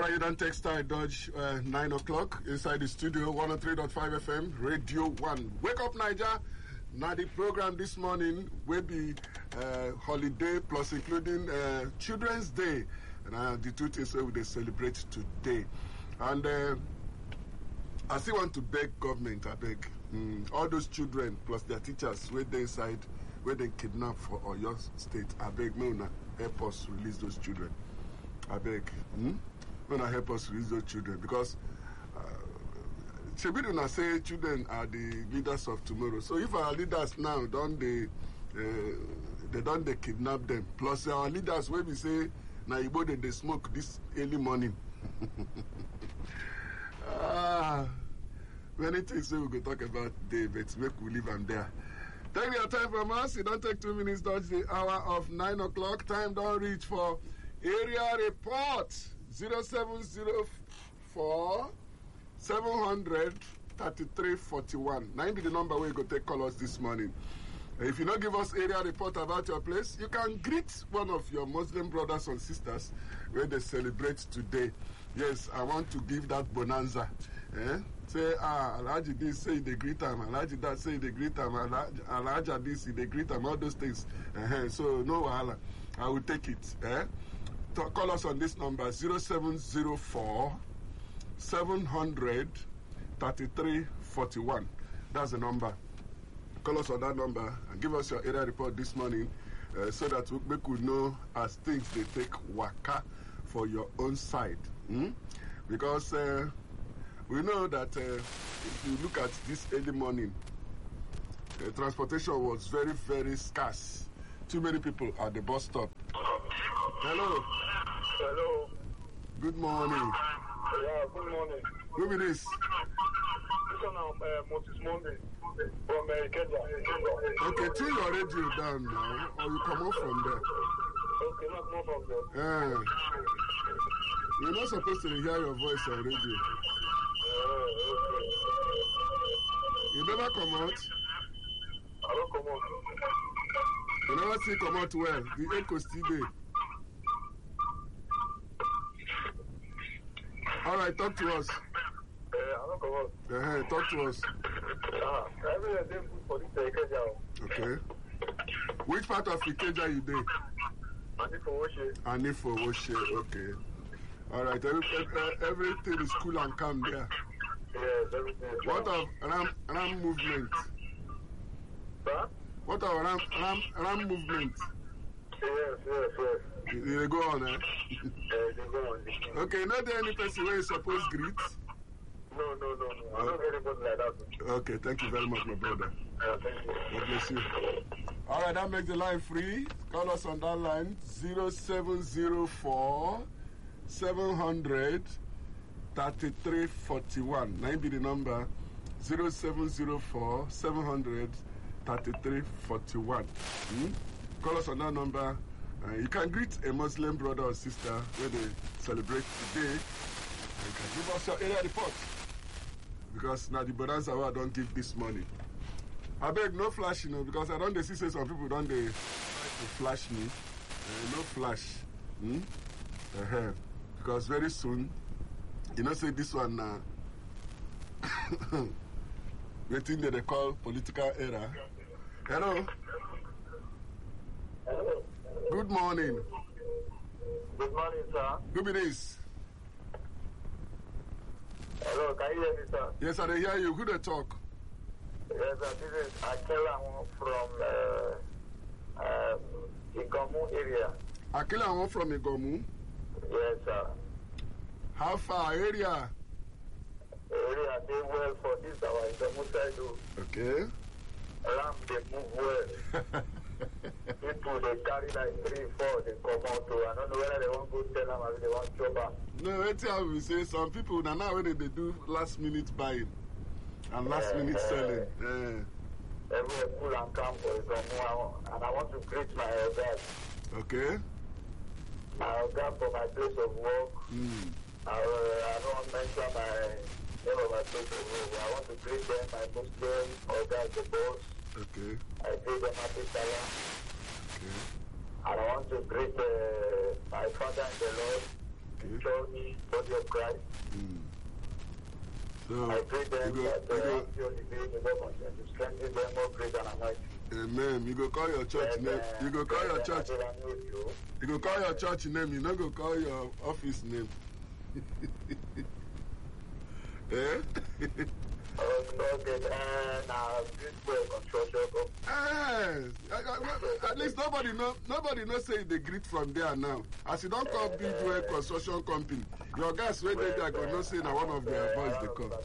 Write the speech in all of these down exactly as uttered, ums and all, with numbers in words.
right, you don't text I Dodge uh, nine o'clock inside the studio, one oh three point five F M, Radio one. Wake up, Niger. Now the program this morning will be uh, holiday plus including uh, Children's Day. And uh, the two things we celebrate today. And uh, I still want to beg government, I beg, mm, all those children plus their teachers where they inside, where they kidnap for Oyo State, I beg, Mona, help us release those children. I beg, hmm? Mona, help us release those children because Shebiduna uh, say children are the leaders of tomorrow. So if our leaders now don't they, uh, they don't they kidnap them, plus our leaders where we say, now you they, they smoke this early morning. Ah, many things we will talk about today, but make we leave them there. Take your time from us. It don't take two minutes. Dodge the hour of nine o'clock. Time don't reach for area report zero seven zero four seven hundred thirty-three forty-one. Nine be the number where you go take call us this morning. If you don't give us area report about your place, you can greet one of your Muslim brothers and sisters where they celebrate today. Yes, I want to give that bonanza. Eh? Say, ah, Alhaji this, say they greet them. Alhaji that, say they greet them. Alhaji this, they greet them. All those things. Uh-huh. So, no wahala. I will take it. Eh? To call us on this number, zero seven zero four seven hundred thirty-three forty-one. That's the number. Call us on that number and give us your area report this morning uh, so that we, we could know as things they take waka for your own side. Hmm? Because uh, we know that uh, if you look at this early morning, uh, transportation was very, very scarce. Too many people at the bus stop. Hello. Hello. Good morning. Yeah, good morning. Who is this? This one is uh, Moses Monday from uh, Kenya. Okay, turn your radio down now, or you come out from there. Okay, not more from there. Uh, you're not supposed to hear your voice on radio. Uh, okay. You never come out? I don't come out. You never see come out well. The echo still there. All right, talk to us. Uh, I don't come out. Uh-huh, talk to us. Ah, every day good for this uh, Kenya. Okay. Which part of Ikeja you dey? I need for worship. Anifo, Woshe. Okay. All right. Every, every, everything is cool and calm there. Yes, everything is What fine. of ram, ram movement? Huh? What of ram, ram, ram movement? Yes, yes, yes. You dey go on, eh? Uh, they go on. Okay, not there any person where you suppose greet? No, no, no, no. I don't get anybody like that. Okay, thank you very much, my brother. Uh, thank you. God bless you. All right, that makes the line free. Call us on that line, zero seven zero four seven hundred thirty-three forty-one. Nine be the number, zero seven zero four seven hundred thirty-three forty-one. Hmm? Call us on that number. Uh, you can greet a Muslim brother or sister where they celebrate today. You can give us your area report. Because now the bonanza I don't give this money. I beg no flash, you know, because I don't they see say some people don't they try to flash me. Uh, no flash. Hmm? Uh-huh. Because very soon, you know, say this one now. Uh, the thing that they call political era. Hello. Hello. Good morning. Good morning, sir. Who be this? Hello, can you hear me, sir? Yes, I hear you. Who they talk? Yes, sir. This is Akela from uh, um, Ikomu area. Akila one from Igomu. Yes, sir. How far area? Area they well for this our Ikomu side. oh. Okay. Ram they move well. People they carry like three, four, they come out to. I don't know whether they want to go tell them or they want to chop. No, that's how we say some people now now when they, they do last minute buying and last Yeah, minute yeah. selling. Yeah. Everywhere cool and calm for Ikomu. And I want to greet my guys. Okay. My guy for my place of work. Mm. I, uh, I don't want to mention my name of my place of work. I want to greet them, my Muslim, or guys, the boss. Okay. I greet them happy Salah. Okay. And I want to greet uh, my father in the Lord, Okay. church, body of Christ. Mm. So, I pray them you go, that you uh, go, after the day, the Lord continue to strengthen them more grace and anointing. amen. You go call your church Then, name. uh, You go call then, your uh, church. then I know you. You go call your church name. You not go call your office name. Eh? Okay, and uh, this way construction. Yes. At least nobody know. Nobody know say they greet from there now. As you don't call big way construction company, your guys wait there they go no say na one of their boys they come.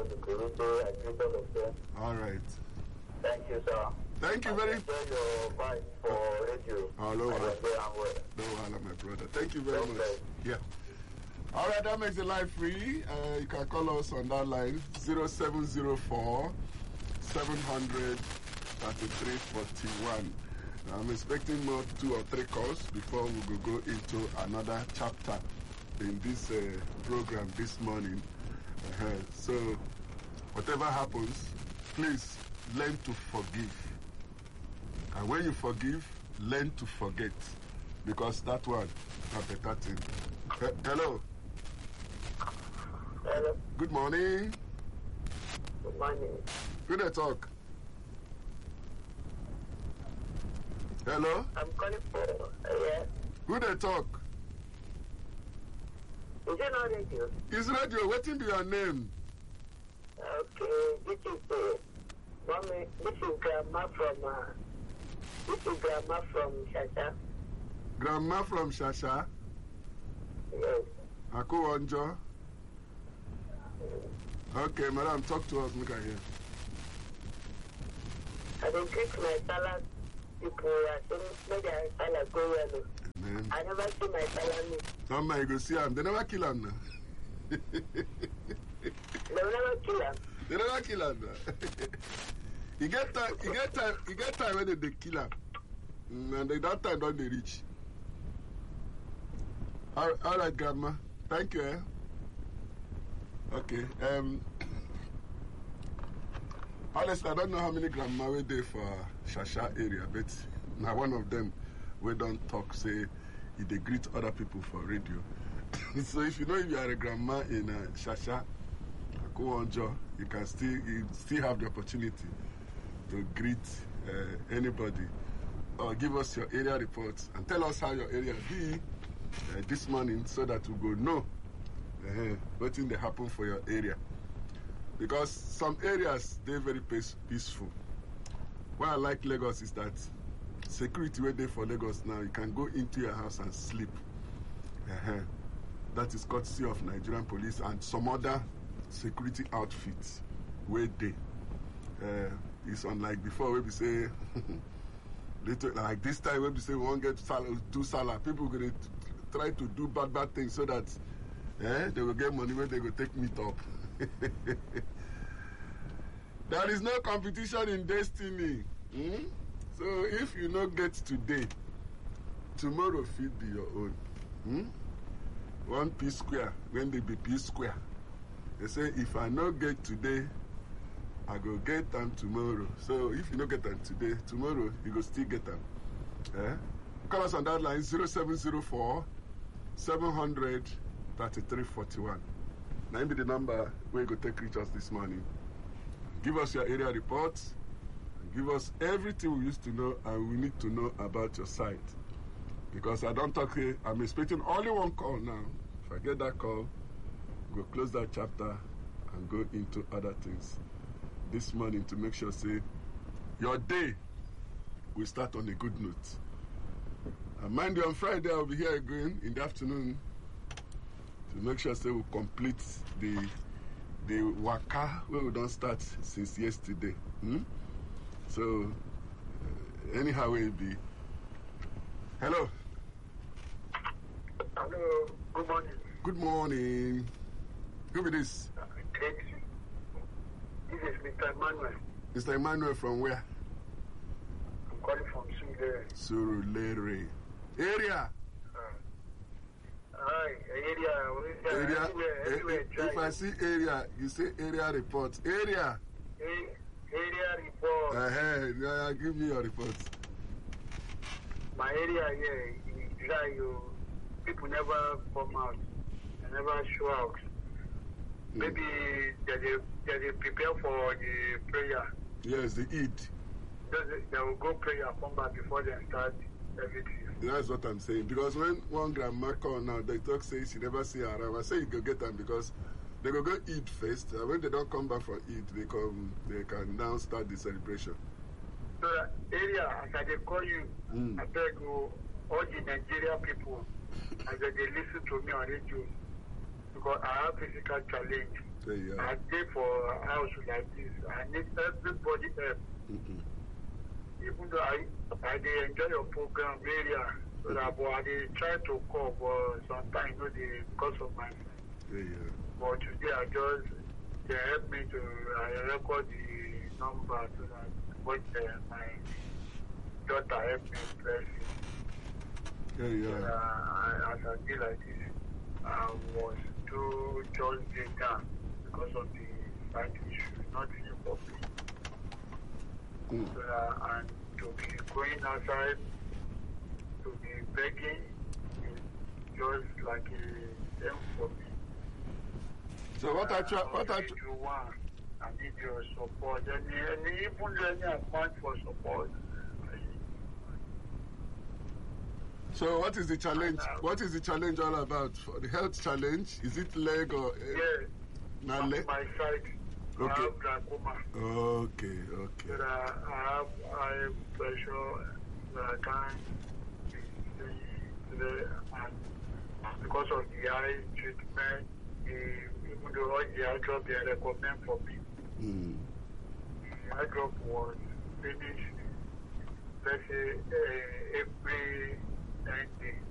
All right. Thank you, sir. Thank you very. Enjoy your vibe for radio. Oh, no, I uh, enjoy and well. no, hello, my brother. Thank you very Okay. much. Yeah. All right, that makes the line free. Uh, you can call us on that line zero seven zero four, seven hundred, thirty-three forty-one. I'm expecting more two or three calls before we will go into another chapter in this uh, program this morning. Uh, so, whatever happens, please learn to forgive. And when you forgive, learn to forget. Because that one, a better thing. He- hello. Hello. Good morning. Good morning. Who they talk? Hello? I'm calling for, uh, yeah. Who they talk? Is it not radio? Is radio. Waiting be your name. Okay, this is, uh, mommy, this is grandma from, uh, this is grandma from Shasha. Grandma from Shasha. Yes. Aku Onjo. Okay, madam, talk to us. Make I hear. I don't greet my salad people. I think maybe I salad go well. Man. I never see my salad. Some man, you go see him. They never kill him now. They will never kill him. They never kill him now. You get time, you get time, you get time when they, they kill him. Mm, and they, that time don't they reach. All, all right, grandma. Thank you. Eh? Okay. Um. Honestly, I don't know how many grandma were there for Shasha area, but now one of them we don't talk say if they greet other people for radio. So if you know if you are a grandma in uh, Shasha, go on Joe, you can still you still have the opportunity to greet uh, anybody or give us your area reports and tell us how your area be uh, this morning so that we go know uh, what thing they happen for your area. Because some areas, they're very peace, peaceful. What I like Lagos is that security where they for Lagos now, you can go into your house and sleep. Uh-huh. That is courtesy of Nigerian police and some other security outfits where they. Uh, it's unlike before where we say, little, like this time where we say we won't get sal do salah. People going to try to do bad, bad things so that eh, they will get money when they go take meat up. There is no competition in destiny. Hmm? So if you not get today, tomorrow fit be your own. Hmm? One P square, when they be P square. They say if I not get today, I go get them tomorrow. So if you not get them today, tomorrow you go still get them. Eh? Call us on that line zero seven zero four, seven hundred, thirty-three forty-one. Now be the number where you go take reach us this morning. Give us your area reports. Give us everything we used to know and we need to know about your site. Because I don't talk here, I'm expecting only one call now. If I get that call, go close that chapter and go into other things this morning to make sure, say, your day will start on a good note. And mind you, on Friday I'll be here again in the afternoon to make sure, say, we complete the the waka where we don't start since yesterday. Hmm? So, uh, anyhow, it be. Hello. Hello. Good morning. Good morning. Who be this? This is Mister Emmanuel. Mister Emmanuel from where? I'm calling from Surulere. Surulere. Area. Hi, area, Area. everywhere, everywhere, eh, if I see area, you say area report. Area. A- area report. Uh-huh. Yeah, give me your report. My area here, in July, you, people never come out. never show out. Mm. Maybe they, they, they prepare for the prayer. Yes, the Eid. They will go prayer, come back before they start everything. That's what I'm saying. Because when one grandma call now, they talk say she never see her around. I say you go get them because they go go eat first. And when they don't come back for Eid, they come. They can now start the celebration. So that area, as I they call you, Mm. I beg you, all the Nigeria people, as they listen to me on radio, because I have physical challenge. Yeah, yeah. I stay for a house like this. I need everybody help. Mm-hmm. Even though I, I they enjoy your program area, so that but I they try to call, but sometimes you know the because of my. Yeah, yeah. But today I just they help me to I record the number so that what uh, my daughter help me press it. Yeah, yeah. Uh, I, as I did like this, I was too just get down because of the side issue, not even for me. Mm. So, uh, and to be going outside, to be begging, is just like a thing for me. So what I try, Uh, what I if try, you want, I need your support. And, and even any amount for support. so what is the challenge? What is the challenge all about? For the health challenge, is it leg or? Uh, Yeah, na on leg? my side, Okay. I have glaucoma. Okay, okay. But, uh, I have high pressure that I can't see today, and because of the eye treatment, the, even though all the eye drop they recommend for me, Mm. the eye drop was finished, let's say, uh, April ending.